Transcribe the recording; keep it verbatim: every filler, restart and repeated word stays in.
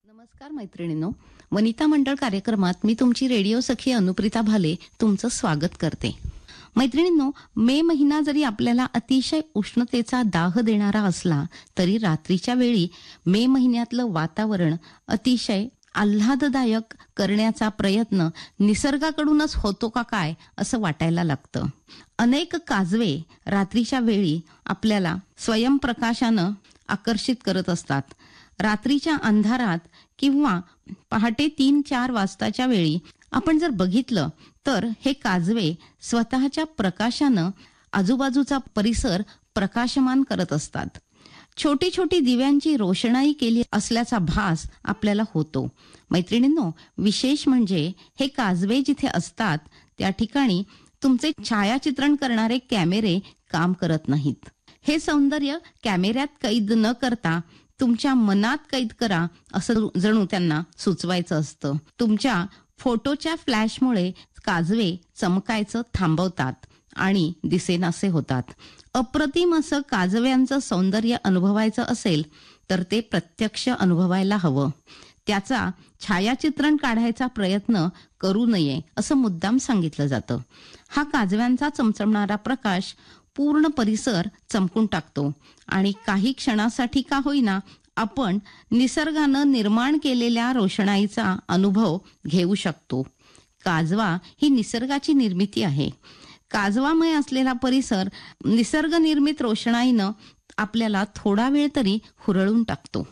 नमस्कार मैत्रिणींनो, वनिता मंडळ कार्यक्रमात मी तुमची रेडिओ सखी अनुप्रिता भाले तुमचं स्वागत करते. मैत्रिणींनो, मे महिना जरी आपल्याला अतिशय उष्णतेचा दाह देणारा असला तरी रात्रीच्या वेळी मे महिन्यातलं वातावरण अतिशय आल्हाददायक करण्याचा प्रयत्न निसर्गाकडूनच होतो का काय असं वाटायला लागतं. अनेक काजवे रात्रीच्या वेळी आपल्याला स्वयंप्रकाशानं आकर्षित करत असतात. रात्रीच्या अंधारात किंवा पहाटे तीन चार वाजताच्या वेळी आपण जर बघितलं तर हे काजवे स्वतःच्या प्रकाशानं आजूबाजूचा परिसर प्रकाशमान करत असतात. छोटी छोटी दिव्यांची रोषणाई केली असल्याचा भास आपल्याला होतो. मैत्रिणींनो, विशेष म्हणजे हे काजवे जिथे असतात त्या ठिकाणी तुमचे छायाचित्रण करणारे कॅमेरे काम करत नाहीत. हे सौंदर्य कॅमेऱ्यात कैद न करता तुमच्या मनात कैद करा असं जणू त्यांना सुचवायचं असतं. तुमच्या फोटोच्या फ्लॅशमुळे काजवे चमकायचं थांबवतात आणि दिसेनासे होतात. अप्रतिम असं काजव्यांचं सौंदर्य अनुभवायचं असेल तर ते प्रत्यक्ष अनुभवायला हवं. त्याचा छायाचित्रण काढायचा प्रयत्न करू नये असं मुद्दाम सांगितलं जातं. हा काजव्यांचा चमचमणारा प्रकाश पूर्ण परिसर चमकून टाकतो आणि काही क्षणासाठी का होईना आपण निसर्गानं निर्माण केलेल्या रोषणाईचा अनुभव घेऊ शकतो. काजवा ही निसर्गाची निर्मिती आहे. काजवामय असलेला परिसर निसर्गनिर्मित रोषणाईनं आपल्याला थोडा वेळ तरी हुरळून टाकतो.